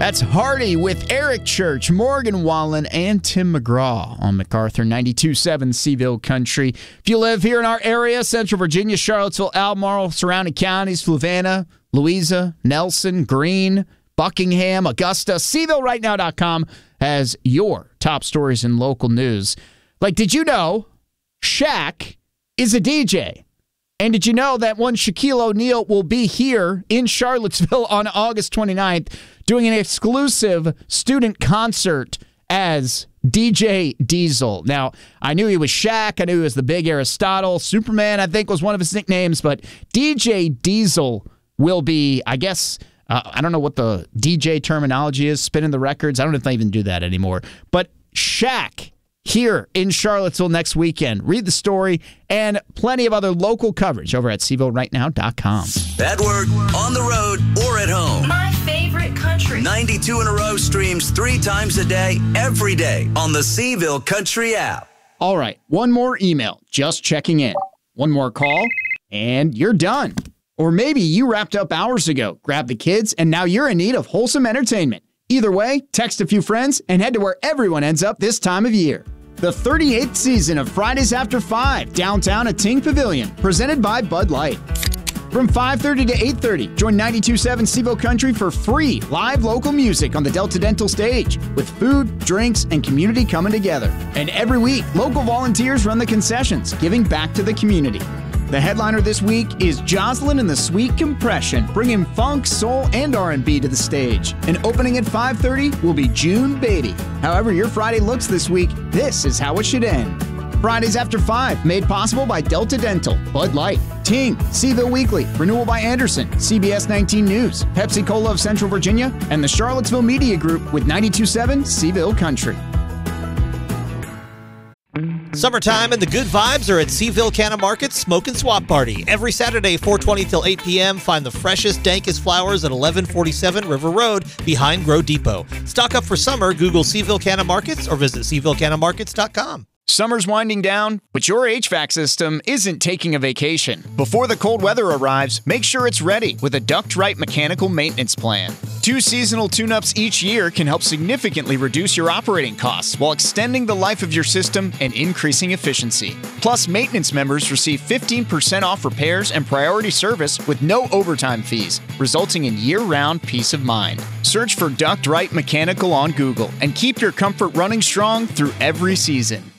That's Hardy with Eric Church, Morgan Wallen, and Tim McGraw on MacArthur 92.7 Seville Country. If you live here in our area, Central Virginia, Charlottesville, Albemarle, surrounding counties, Fluvanna, Louisa, Nelson, Greene, Buckingham, Augusta, SevilleRightNow.com has your top stories in local news. Like, did you know Shaq is a DJ? And did you know that one Shaquille O'Neal will be here in Charlottesville on August 29th doing an exclusive student concert as DJ Diesel? Now, I knew he was Shaq. I knew he was the big Aristotle. Superman, I think, was one of his nicknames. But DJ Diesel will be, I guess, I don't know what the DJ terminology is, spinning the records. I don't know if they even do that anymore. But Shaq here in Charlottesville next weekend. Read the story and plenty of other local coverage over at SevilleRightNow.com. At work, on the road, or at home. My favorite country. 92 in a row streams 3 times a day, every day on the Seville Country app. All right, one more email, just checking in. One more call, and you're done. Or maybe you wrapped up hours ago, grabbed the kids, and now you're in need of wholesome entertainment. Either way, text a few friends and head to where everyone ends up this time of year. The 38th season of Fridays After 5, downtown at Ting Pavilion, presented by Bud Light. From 5:30 to 8:30, join 92.7 Seville Country for free live local music on the Delta Dental stage, with food, drinks, and community coming together. And every week, local volunteers run the concessions, giving back to the community. The headliner this week is Jocelyn and the Sweet Compression, bringing funk, soul, and R&B to the stage. And opening at 5:30 will be June Beatty. However your Friday looks this week, this is how it should end. Fridays After 5, made possible by Delta Dental, Bud Light, Ting, Seville Weekly, Renewal by Anderson, CBS 19 News, Pepsi Cola of Central Virginia, and the Charlottesville Media Group with 92.7 Seville Country. Summertime and the good vibes are at Seville Canna Market's Smoke and Swap Party. Every Saturday, 4:20 till 8 p.m., find the freshest, dankest flowers at 1147 River Road behind Grow Depot. Stock up for summer, Google Seville Canna Markets or visit SevilleCannaMarkets.com. Summer's winding down, but your HVAC system isn't taking a vacation. Before the cold weather arrives, make sure it's ready with a Duct-Right mechanical maintenance plan. 2 seasonal tune-ups each year can help significantly reduce your operating costs while extending the life of your system and increasing efficiency. Plus, maintenance members receive 15% off repairs and priority service with no overtime fees, resulting in year-round peace of mind. Search for Duct-Right Mechanical on Google and keep your comfort running strong through every season.